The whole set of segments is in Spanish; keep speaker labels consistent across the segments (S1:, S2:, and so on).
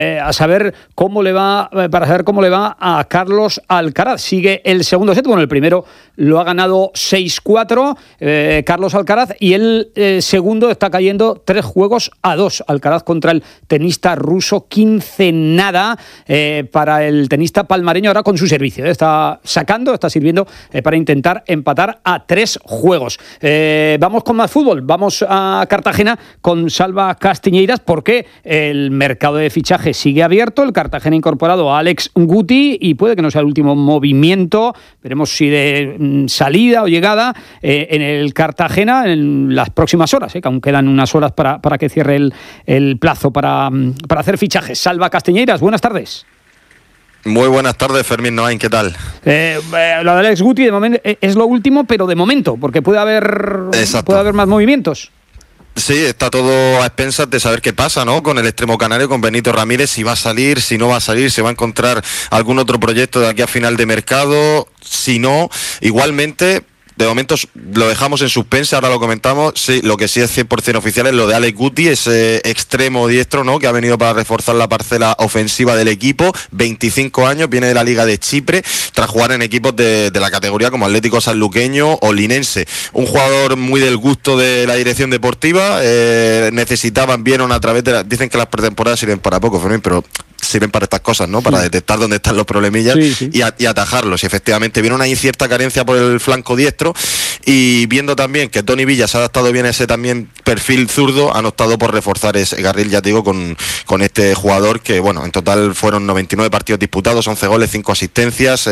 S1: para saber cómo le va a Carlos Alcaraz. Sigue el segundo set, bueno, el primero lo ha ganado 6-4 Carlos Alcaraz, y el segundo está cayendo 3-2. Alcaraz contra el tenista ruso, 15-0 para el tenista palmareño ahora con su servicio. Está sirviendo para intentar empatar a 3 juegos. Vamos con más fútbol, vamos a Cartagena con Salva Castiñeiras, porque el mercado de fichaje sigue abierto. El Cartagena ha incorporado a Alex Guti y puede que no sea el último movimiento, veremos si de salida o llegada en el Cartagena en las próximas horas, que aún quedan unas horas para que cierre el plazo para hacer fichajes. Salva Castiñeiras, buenas tardes.
S2: Muy buenas tardes, Fermín Noain, ¿qué tal?
S1: Lo de Alex Guti de momento es lo último, pero de momento, porque puede haber más movimientos.
S2: Sí, está todo a expensas de saber qué pasa, ¿no? Con el extremo canario, con Benito Ramírez, si va a salir, si no va a salir, si va a encontrar algún otro proyecto de aquí a final de mercado, si no, igualmente. De momento lo dejamos en suspense, ahora lo comentamos. Sí, lo que sí es 100% oficial es lo de Alex Guti, ese extremo diestro, ¿no?, que ha venido para reforzar la parcela ofensiva del equipo. 25 años, viene de la Liga de Chipre, tras jugar en equipos de la categoría como Atlético Sanluqueño o Linense. Un jugador muy del gusto de la dirección deportiva. Vieron a través de dicen que las pretemporadas sirven para poco, Fermín, pero sirven para estas cosas, ¿no? Para detectar dónde están los problemillas y atajarlos. Y efectivamente viene una cierta carencia por el flanco diestro, y viendo también que Toni Villa se ha adaptado bien a ese también perfil zurdo, han optado por reforzar ese carril, ya te digo, con este jugador que, bueno, en total fueron 99 partidos disputados, 11 goles, 5 asistencias,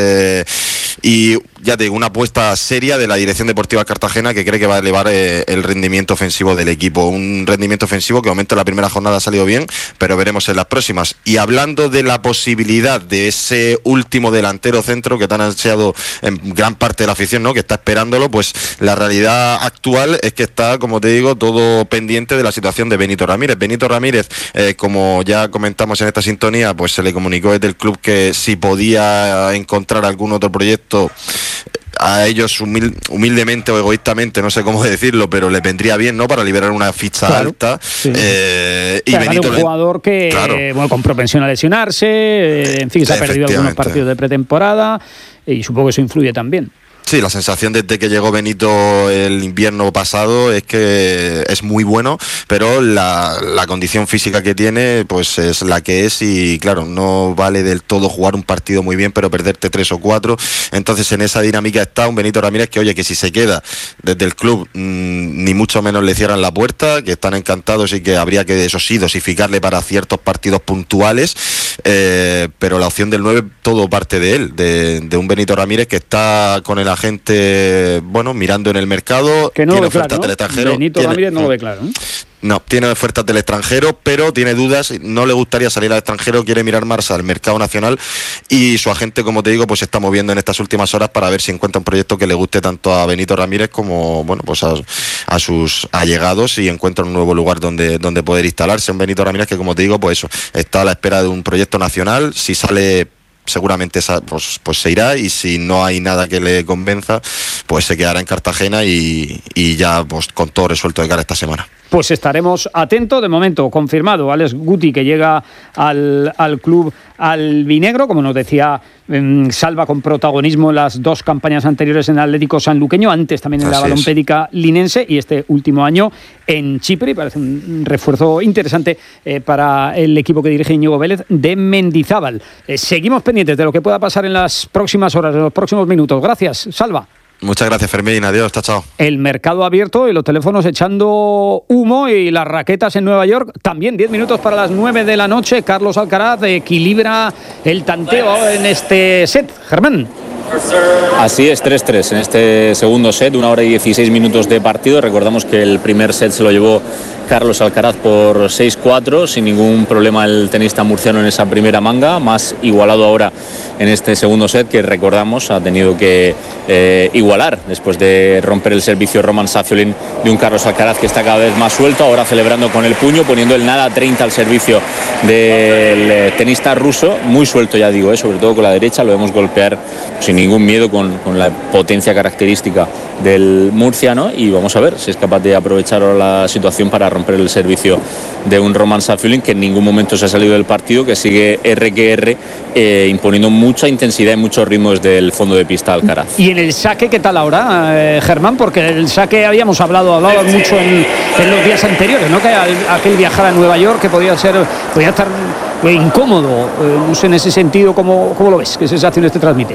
S2: y ya te digo, una apuesta seria de la dirección deportiva Cartagena, que cree que va a elevar el rendimiento ofensivo del equipo. Un rendimiento ofensivo que de momento en la primera jornada ha salido bien, pero veremos en las próximas. Y hablando de la posibilidad de ese último delantero centro que tan ansiado en gran parte de la afición, ¿no?, que está esperándolo, pues la realidad actual es que está, como te digo, todo pendiente de la situación de Benito Ramírez. Benito Ramírez, como ya comentamos en esta sintonía, pues se le comunicó desde el club que si podía encontrar algún otro proyecto, a ellos humildemente o egoístamente, no sé cómo decirlo, pero le vendría bien, ¿no?, para liberar una ficha alta. Sí. Y Benito,
S1: un jugador que, bueno, con propensión a lesionarse, en fin, se ha perdido algunos partidos de pretemporada, y supongo que eso influye también.
S2: Sí, la sensación desde que llegó Benito el invierno pasado es que es muy bueno, pero la condición física que tiene pues es la que es, y claro, no vale del todo jugar un partido muy bien pero perderte 3 o 4. Entonces en esa dinámica está un Benito Ramírez que, oye, que si se queda desde el club ni mucho menos le cierran la puerta, que están encantados y que habría que, eso sí, dosificarle para ciertos partidos puntuales, pero la opción del 9 todo parte de él, de un Benito Ramírez que está con el agente, bueno, mirando en el mercado,
S1: que no
S2: tiene
S1: ofertas
S2: claro,
S1: del extranjero. Benito Ramírez no lo ve claro, ¿no?
S2: No, tiene ofertas del extranjero, pero tiene dudas, no le gustaría salir al extranjero, quiere mirar más al mercado nacional, y su agente, como te digo, pues se está moviendo en estas últimas horas para ver si encuentra un proyecto que le guste tanto a Benito Ramírez como, bueno, pues a sus allegados, y encuentra un nuevo lugar donde poder instalarse. Un Benito Ramírez que, como te digo, pues eso, está a la espera de un proyecto nacional. Si sale, seguramente pues se irá, y si no hay nada que le convenza, pues se quedará en Cartagena y ya pues con todo resuelto de cara a esta semana.
S1: Pues estaremos atentos. De momento confirmado Alex Guti, que llega al club albinegro, como nos decía Salva, con protagonismo en las 2 campañas anteriores en Atlético Sanluqueño, antes también en la Balompédica Linense, y este último año en Chipre. Parece un refuerzo interesante para el equipo que dirige Íñigo Vélez de Mendizábal. Seguimos pendientes de lo que pueda pasar en las próximas horas, en los próximos minutos. Gracias, Salva.
S2: Muchas gracias, Fermín. Adiós, chao.
S1: El mercado abierto y los teléfonos echando humo, y las raquetas en Nueva York también. 10 minutos para las 9 de la noche. Carlos Alcaraz equilibra el tanteo en este set. Germán.
S3: Así es, 3-3 en este segundo set, 1 hora y 16 minutos de partido. Recordamos que el primer set se lo llevó Carlos Alcaraz por 6-4, sin ningún problema el tenista murciano en esa primera manga, más igualado ahora en este segundo set, que recordamos ha tenido que igualar después de romper el servicio Roman Safiolin de un Carlos Alcaraz que está cada vez más suelto, ahora celebrando con el puño, poniendo el nada 30 al servicio del tenista ruso, muy suelto, ya digo, sobre todo con la derecha, lo vemos golpear sin ningún miedo con la potencia característica del murciano, y vamos a ver si es capaz de aprovechar ahora la situación para romper romper el servicio de un Roman Safiullin, que en ningún momento se ha salido del partido, que sigue R imponiendo mucha intensidad y muchos ritmos del fondo de pista Alcaraz.
S1: ¿Y en el saque qué tal ahora, Germán? Porque el saque habíamos hablado mucho en los días anteriores, ¿no? Que aquel viajar a Nueva York que podía estar incómodo, no sé, en ese sentido, ¿cómo lo ves? ¿Qué sensaciones te transmite?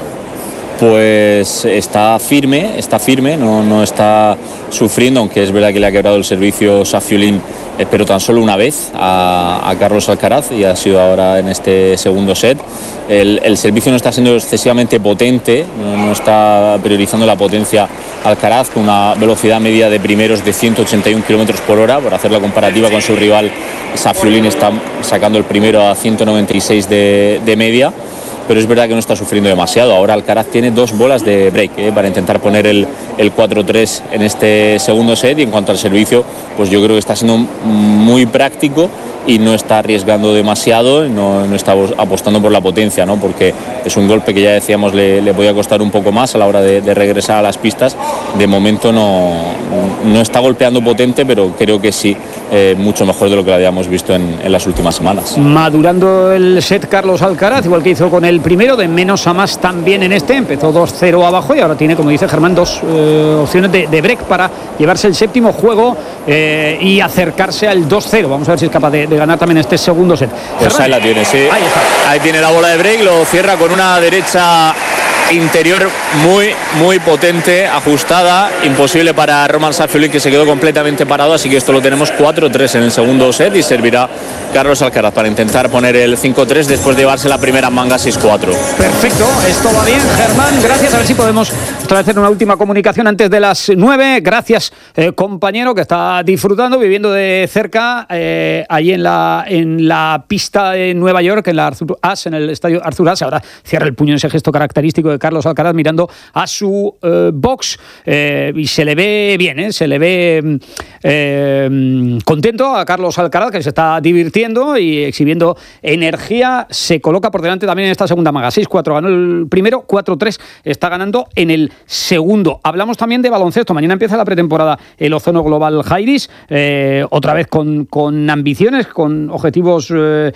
S3: Pues está firme, no está sufriendo, aunque es verdad que le ha quebrado el servicio Safiullin, pero tan solo una vez a Carlos Alcaraz, y ha sido ahora en este segundo set. El servicio no está siendo excesivamente potente, no está priorizando la potencia Alcaraz, con una velocidad media de primeros de 181 km por hora. Por hacer la comparativa con su rival, Safiullin está sacando el primero a 196 de media. Pero es verdad que no está sufriendo demasiado. Ahora Alcaraz tiene 2 bolas de break para intentar poner el 4-3 en este segundo set, y en cuanto al servicio, pues yo creo que está siendo muy práctico y no está arriesgando demasiado, no está apostando por la potencia, ¿no? Porque es un golpe que ya decíamos le podía costar un poco más a la hora de regresar a las pistas. De momento no está golpeando potente, pero creo que sí, mucho mejor de lo que lo habíamos visto en las últimas semanas.
S1: Madurando el set Carlos Alcaraz, igual que hizo con el primero, de menos a más también en este. Empezó 2-0 abajo y ahora tiene, como dice Germán, 2 opciones de break para llevarse el séptimo juego y acercarse al 2-0. Vamos a ver si es capaz de ganar también este segundo set.
S3: Pues ahí la tiene, sí. Ahí tiene la bola de break, lo cierra con una derecha interior muy potente, ajustada, imposible para Roman Safiullin, que se quedó completamente parado. Así que esto lo tenemos 4-3 en el segundo set, y servirá Carlos Alcaraz para intentar poner el 5-3 después de llevarse la primera manga 6-4.
S1: Perfecto, esto va bien, Germán, gracias. A ver si podemos hacer una última comunicación antes de las 9. Gracias, compañero, que está disfrutando, viviendo de cerca ahí en la pista de Nueva York, en la Arthur Ashe, en el estadio Arthur Ashe. Ahora cierra el puño en ese gesto característico de Carlos Alcaraz, mirando a su box, y se le ve bien, se le ve contento a Carlos Alcaraz, que se está divirtiendo y exhibiendo energía. Se coloca por delante también en esta segunda maga. 6-4 ganó el primero, 4-3 está ganando en el segundo. Hablamos también de baloncesto. Mañana empieza la pretemporada el Ozono Global Jairis, otra vez con ambiciones, con objetivos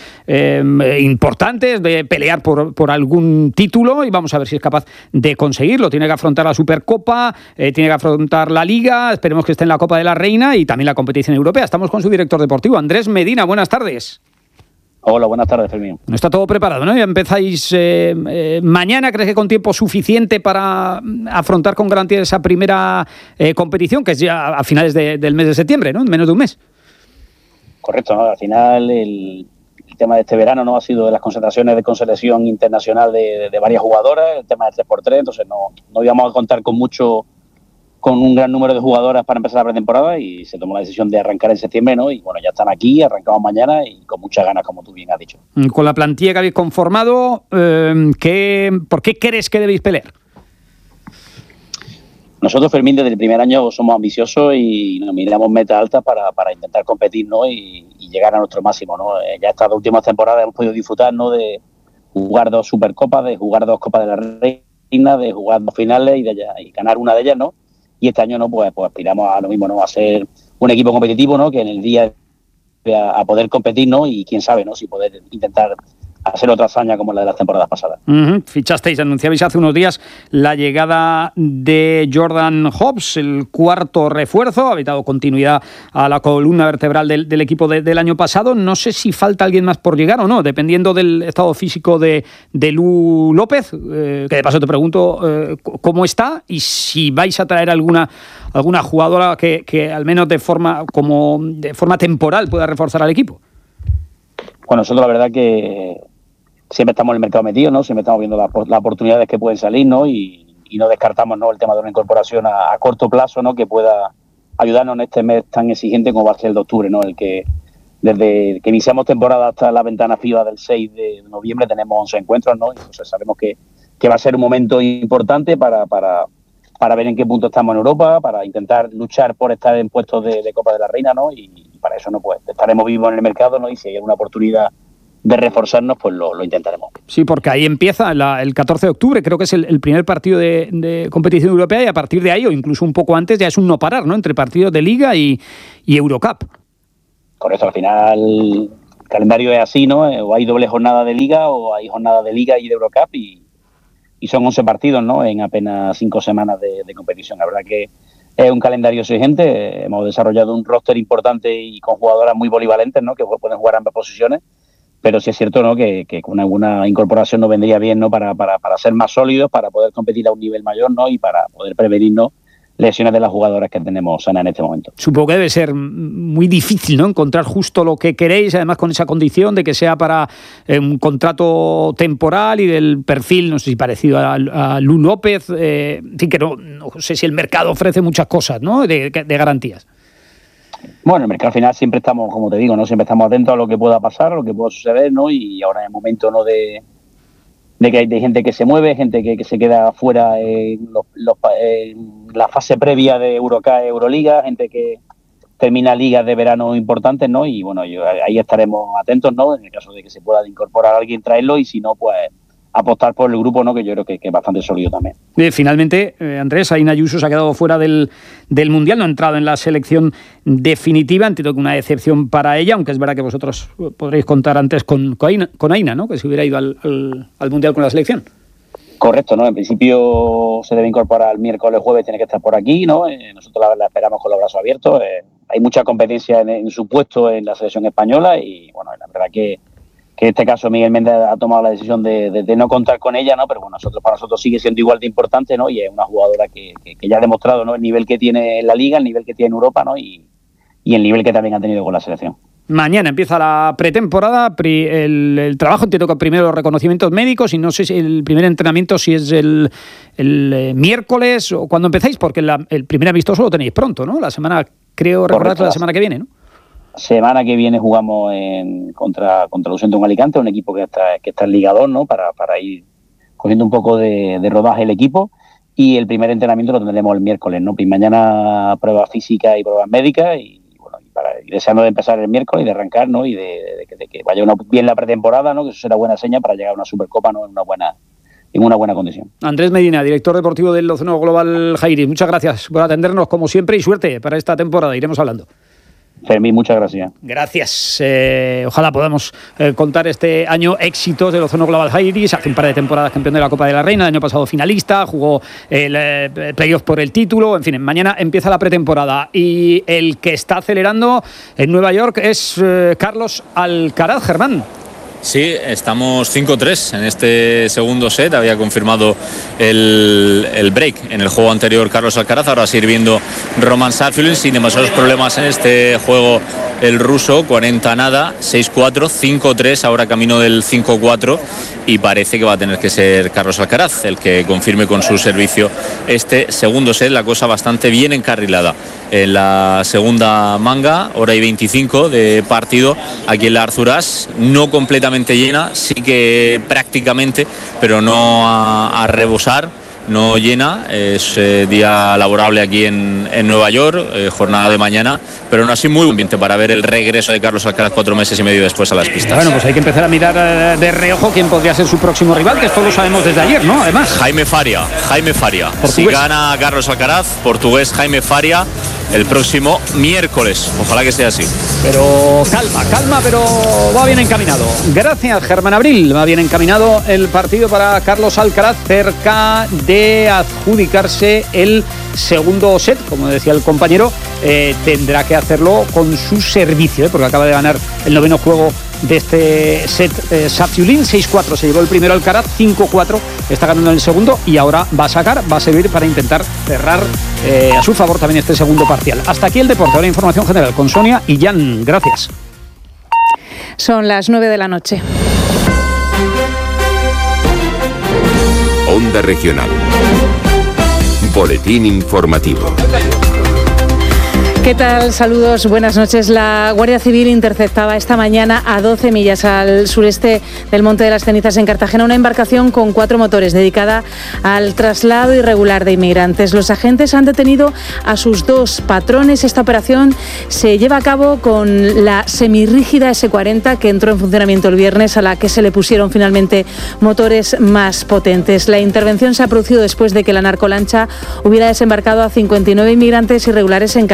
S1: importantes de pelear por algún título, y vamos a ver si es capaz de conseguirlo. Tiene que afrontar la Supercopa, tiene que afrontar la Liga, esperemos que esté en la Copa de la Reina y también la competición europea. Estamos con su director deportivo, Andrés Medina. Buenas tardes.
S4: Hola, buenas tardes, Fermín.
S1: No está todo preparado, ¿no? Ya empezáis mañana. ¿Crees que con tiempo suficiente para afrontar con garantía esa primera competición, que es ya a finales del mes de septiembre, ¿no? En menos de un mes.
S4: Correcto, ¿no? Al final el tema de este verano no ha sido de las concentraciones de selección internacional de varias jugadoras, el tema del 3x3, entonces no íbamos a contar con un gran número de jugadoras para empezar la pretemporada, y se tomó la decisión de arrancar en septiembre, ¿no? Y bueno, ya están aquí, arrancamos mañana y con muchas ganas, como tú bien has dicho.
S1: Con la plantilla que habéis conformado, ¿por qué crees que debéis pelear?
S4: Nosotros, Fermín, desde el primer año somos ambiciosos y nos miramos metas altas para intentar competir, ¿no? Y llegar a nuestro máximo, ¿no? Ya estas 2 últimas temporadas hemos podido disfrutar, ¿no? De jugar 2 Supercopas, de jugar 2 Copas de la Reina, de jugar 2 finales y ganar una de ellas, ¿no? Y este año, ¿no? Pues aspiramos a lo mismo, ¿no? A ser un equipo competitivo, ¿no? Que en el día a poder competir, ¿no? Y quién sabe, ¿no? Si poder intentar hacer otra hazaña como la de las temporadas pasadas.
S1: Fichasteis, anunciabais hace unos días la llegada de Jordan Hobbs, el cuarto refuerzo. Habéis dado continuidad a la columna vertebral del equipo del año pasado. No sé si falta alguien más por llegar o no, dependiendo del estado físico de Lu López, que de paso te pregunto cómo está y si vais a traer alguna jugadora que al menos de forma temporal pueda reforzar al equipo.
S4: Bueno, nosotros la verdad que siempre estamos en el mercado metidos, ¿no? Siempre estamos viendo las oportunidades que pueden salir, ¿no? Y no descartamos, ¿no? El tema de una incorporación a corto plazo, ¿no? Que pueda ayudarnos en este mes tan exigente como va a ser el de octubre, ¿no? El que desde que iniciamos temporada hasta la ventana FIBA del 6 de noviembre tenemos 11 encuentros, ¿no? Y entonces sabemos que va a ser un momento importante para ver en qué punto estamos en Europa, para intentar luchar por estar en puestos de Copa de la Reina, ¿no? Y para eso, ¿no? Pues estaremos vivos en el mercado, ¿no? Y si hay alguna oportunidad de reforzarnos, pues lo intentaremos.
S1: Sí, porque ahí empieza el 14 de octubre, creo que es el primer partido de competición europea, y a partir de ahí, o incluso un poco antes, ya es un no parar, ¿no? Entre partidos de Liga y Eurocup.
S4: Correcto, al final el calendario es así, ¿no? O hay doble jornada de Liga o hay jornada de Liga y de Eurocup y son 11 partidos, ¿no? En apenas 5 semanas de competición. La verdad que es un calendario exigente. Hemos desarrollado un roster importante y con jugadoras muy polivalentes, ¿no? Que pueden jugar ambas posiciones. Pero sí es cierto, ¿no? Que con alguna incorporación nos vendría bien, ¿no? Para ser más sólidos, para poder competir a un nivel mayor, ¿no? Y para poder prevenirnos lesiones de las jugadoras que tenemos sanas en este momento.
S1: Supongo que debe ser muy difícil, ¿no? Encontrar justo lo que queréis, además con esa condición de que sea para un contrato temporal y del perfil, no sé si parecido a Lu López, en fin, que no sé si el mercado ofrece muchas cosas, ¿no? De garantías.
S4: Bueno, el mercado al final siempre estamos, como te digo, ¿no? Siempre estamos atentos a lo que pueda pasar, a lo que pueda suceder, ¿no? Y ahora es el momento, ¿no? De que hay gente que se mueve, gente que se queda fuera en la fase previa de Eurocup, Euroliga, gente que termina ligas de verano importantes, ¿no? Y bueno, ahí estaremos atentos, ¿no? En el caso de que se pueda incorporar a alguien, traerlo, y si no, pues apostar por el grupo, ¿no? Que yo creo que es bastante sólido también.
S1: Finalmente, Andrés, Aina Ayuso se ha quedado fuera del Mundial, no ha entrado en la selección definitiva. Entiendo que una decepción para ella, aunque es verdad que vosotros podréis contar antes con Aina, ¿no? Que se hubiera ido al Mundial con la selección.
S4: Correcto, ¿no? En principio se debe incorporar el miércoles, jueves, tiene que estar por aquí, ¿no? Nosotros la esperamos con los brazos abiertos. Hay mucha competencia en su puesto en la selección española y, bueno, la verdad que en este caso Miguel Méndez ha tomado la decisión de no contar con ella, ¿no? Pero bueno, para nosotros sigue siendo igual de importante, ¿no? Y es una jugadora que ya ha demostrado, ¿no? El nivel que tiene en la Liga, el nivel que tiene en Europa, ¿no? Y el nivel que también ha tenido con la selección.
S1: Mañana empieza la pretemporada, el trabajo, entiendo que primero los reconocimientos médicos y no sé si el primer entrenamiento si es el miércoles o cuando empezáis, porque el primer amistoso lo tenéis pronto, ¿no? La semana, creo recordar, la semana que viene, ¿no?
S4: Semana que viene jugamos contra Lucentum Alicante, un equipo que está en Liga 2, ¿no? Para ir cogiendo un poco de rodaje el equipo, y el primer entrenamiento lo tendremos el miércoles, ¿no? Y mañana pruebas físicas y pruebas médicas y deseando de empezar el miércoles y de arrancar, ¿no? Y de que vaya bien la pretemporada, ¿no? Que eso será buena seña para llegar a una Supercopa, ¿no? En una buena condición.
S1: Andrés Medina, director deportivo del Ozono Global Jairis, muchas gracias por atendernos como siempre y suerte para esta temporada, iremos hablando.
S4: Fermín, muchas gracias.
S1: Gracias. Ojalá podamos contar este año éxitos del Ozono Global Jairis. Hace un par de temporadas campeón de la Copa de la Reina, el año pasado finalista, jugó el playoff por el título. En fin, mañana empieza la pretemporada y el que está acelerando en Nueva York es Carlos Alcaraz. Germán.
S3: Sí, estamos 5-3 en este segundo set. Había confirmado el break en el juego anterior Carlos Alcaraz. Ahora sigue viendo Roman Safiullin sin demasiados problemas en este juego el ruso. 40 nada, 6-4, 5-3, ahora camino del 5-4 y parece que va a tener que ser Carlos Alcaraz el que confirme con su servicio este segundo set. La cosa bastante bien encarrilada en la segunda manga, hora y 25 de partido aquí en la Arthur Ashe, no completamente llena, sí que prácticamente, pero no a rebosar, no llena. Es día laborable aquí en Nueva York, jornada de mañana, pero aún así muy buen ambiente para ver el regreso de Carlos Alcaraz 4 meses y medio después a las pistas.
S1: Bueno, pues hay que empezar a mirar de reojo quién podría ser su próximo rival, que esto lo sabemos desde ayer, ¿no? Además,
S3: Jaime Faria.
S1: Portugués.
S3: Si gana Carlos Alcaraz, portugués Jaime Faria el próximo miércoles. Ojalá que sea así.
S1: Pero calma, pero va bien encaminado. Gracias, Germán Abril. Va bien encaminado el partido para Carlos Alcaraz, cerca de adjudicarse el segundo set. Como decía el compañero, tendrá que hacerlo con su servicio, porque acaba de ganar el noveno juego de este set Safiullin. 6-4 se llevó el primero Alcaraz, 5-4 está ganando en el segundo y ahora va a servir para intentar cerrar a su favor también este segundo parcial. Hasta aquí el deporte, ahora información general con Sonia y Jan. Gracias.
S5: Son las 9 de la noche.
S6: Onda Regional. Boletín informativo.
S5: ¿Qué tal? Saludos, buenas noches. La Guardia Civil interceptaba esta mañana a 12 millas al sureste del Monte de las Cenizas en Cartagena una embarcación con 4 motores dedicada al traslado irregular de inmigrantes. Los agentes han detenido a sus 2 patrones. Esta operación se lleva a cabo con la semirrígida S40 que entró en funcionamiento el viernes, a la que se le pusieron finalmente motores más potentes. La intervención se ha producido después de que la narcolancha hubiera desembarcado a 59 inmigrantes irregulares en Calblanque.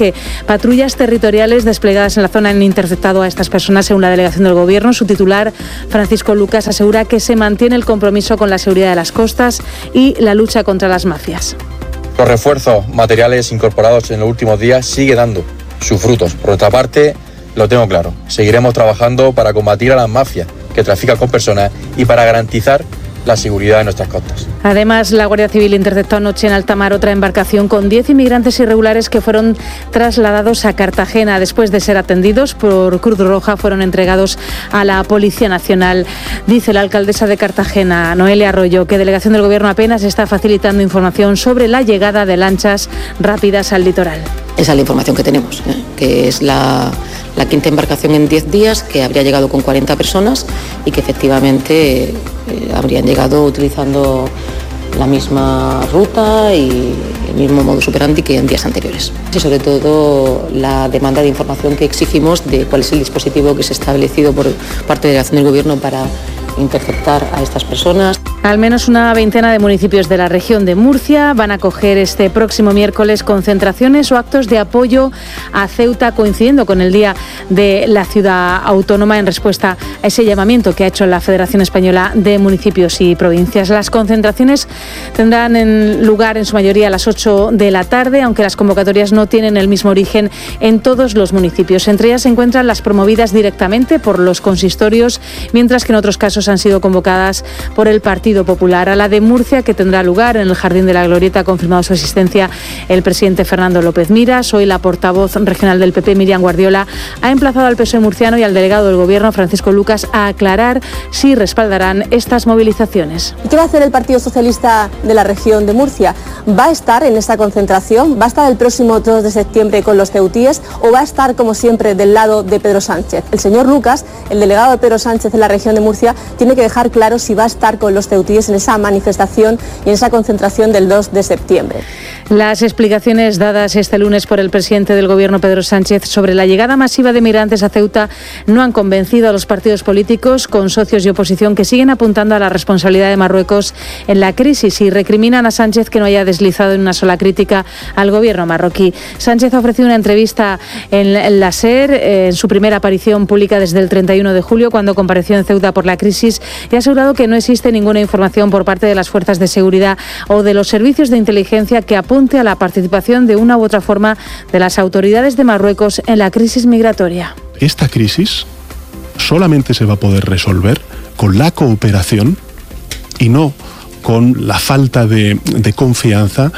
S5: que patrullas territoriales desplegadas en la zona han interceptado a estas personas, según la delegación del Gobierno. Su titular, Francisco Lucas, asegura que se mantiene el compromiso con la seguridad de las costas y la lucha contra las mafias.
S6: Los refuerzos materiales incorporados en los últimos días sigue dando sus frutos. Por otra parte, lo tengo claro, seguiremos trabajando para combatir a las mafias que trafican con personas y para garantizar la seguridad de nuestras costas.
S5: Además, la Guardia Civil interceptó anoche en alta mar otra embarcación con 10 inmigrantes irregulares que fueron trasladados a Cartagena. Después de ser atendidos por Cruz Roja, fueron entregados a la Policía Nacional. Dice la alcaldesa de Cartagena, Noelia Arroyo, que delegación del Gobierno apenas está facilitando información sobre la llegada de lanchas rápidas al litoral.
S7: Esa es la información que tenemos, que es la quinta embarcación en 10 días, que habría llegado con 40 personas y que efectivamente habrían llegado utilizando la misma ruta y el mismo modus operandi que en días anteriores. Y sobre todo la demanda de información que exigimos de cuál es el dispositivo que se ha establecido por parte de la Delegación del Gobierno para interceptar a estas personas.
S5: Al menos una veintena de municipios de la región de Murcia van a acoger este próximo miércoles concentraciones o actos de apoyo a Ceuta, coincidiendo con el Día de la Ciudad Autónoma, en respuesta a ese llamamiento que ha hecho la Federación Española de Municipios y Provincias. Las concentraciones tendrán lugar en su mayoría a las 8 de la tarde, aunque las convocatorias no tienen el mismo origen en todos los municipios. Entre ellas se encuentran las promovidas directamente por los consistorios, mientras que en otros casos han sido convocadas por el Partido Popular. A la de Murcia, que tendrá lugar en el Jardín de la Glorieta, ha confirmado su asistencia el presidente Fernando López Miras. Hoy la portavoz regional del PP, Miriam Guardiola, ha emplazado al PSOE murciano y al delegado del Gobierno, Francisco Lucas, a aclarar si respaldarán estas movilizaciones.
S8: ¿Qué va a hacer el Partido Socialista de la región de Murcia? ¿Va a estar en esta concentración? ¿Va a estar el próximo 2 de septiembre con los ceutíes o va a estar, como siempre, del lado de Pedro Sánchez? El señor Lucas, el delegado de Pedro Sánchez en la región de Murcia, tiene que dejar claro si va a estar con los ceutíes en esa manifestación y en esa concentración del 2 de septiembre.
S5: Las explicaciones dadas este lunes por el presidente del Gobierno, Pedro Sánchez, sobre la llegada masiva de migrantes a Ceuta no han convencido a los partidos políticos con socios y oposición, que siguen apuntando a la responsabilidad de Marruecos en la crisis y recriminan a Sánchez que no haya deslizado en una sola crítica al Gobierno marroquí. Sánchez ha ofrecido una entrevista en la SER, en su primera aparición pública desde el 31 de julio, cuando compareció en Ceuta por la crisis, y ha asegurado que no existe ninguna información por parte de las fuerzas de seguridad o de los servicios de inteligencia que apunte a la participación de una u otra forma de las autoridades de Marruecos en la crisis migratoria.
S9: Esta crisis solamente se va a poder resolver con la cooperación y no con la falta de confianza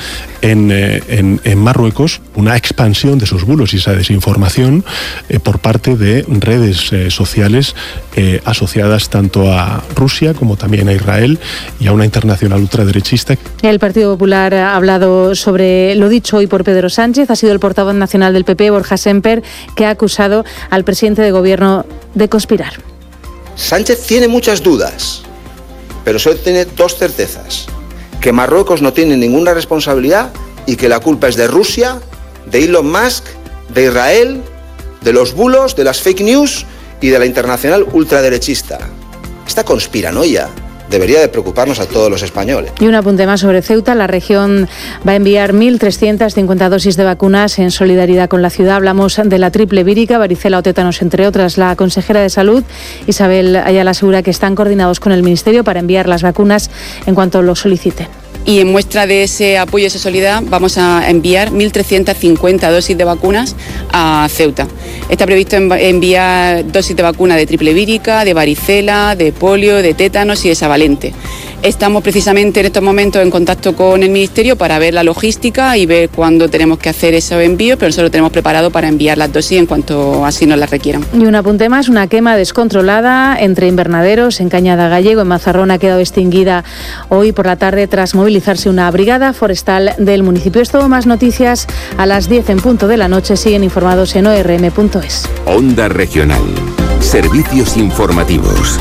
S9: en Marruecos, una expansión de sus bulos y esa desinformación por parte de redes sociales asociadas tanto a Rusia como también a Israel y a una internacional ultraderechista.
S5: El Partido Popular ha hablado sobre lo dicho hoy por Pedro Sánchez. Ha sido el portavoz nacional del PP, Borja Semper, que ha acusado al presidente de Gobierno de conspirar.
S10: Sánchez tiene muchas dudas, pero solo tiene dos certezas: que Marruecos no tiene ninguna responsabilidad y que la culpa es de Rusia, de Elon Musk, de Israel, de los bulos, de las fake news y de la internacional ultraderechista. Esta conspiranoia debería de preocuparnos a todos los españoles.
S5: Y un apunte más sobre Ceuta. La región va a enviar 1.350 dosis de vacunas en solidaridad con la ciudad. Hablamos de la triple vírica, varicela o tétanos, entre otras. La consejera de Salud, Isabel Ayala, asegura que están coordinados con el Ministerio para enviar las vacunas en cuanto lo soliciten.
S11: Y en muestra de ese apoyo y esa solidaridad vamos a enviar 1.350 dosis de vacunas a Ceuta. Está previsto enviar dosis de vacuna de triple vírica, de varicela, de polio, de tétanos y de savalente. Estamos precisamente en estos momentos en contacto con el Ministerio para ver la logística y ver cuándo tenemos que hacer esos envíos, pero nosotros lo tenemos preparado para enviar las dosis en cuanto así nos las requieran.
S5: Y un apunte más: una quema descontrolada entre invernaderos en Cañada Gallego, en Mazarrón, ha quedado extinguida hoy por la tarde tras movilizarse una brigada forestal del municipio. Es todo. Más noticias a las 10 en punto de la noche. Siguen informados en ORM.es.
S12: Onda Regional. Servicios informativos.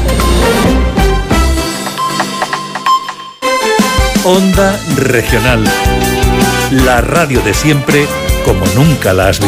S13: Onda Regional, la radio de siempre como nunca la has visto.